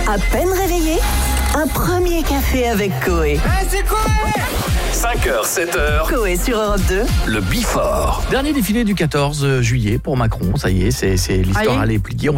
À peine réveillé, un premier café avec Coé. C'est quoi 5h, 7h, Coé sur Europe 2. le Before. Dernier défilé du 14 juillet pour Macron, ça y est, c'est l'histoire, Ah oui. elle est pliée.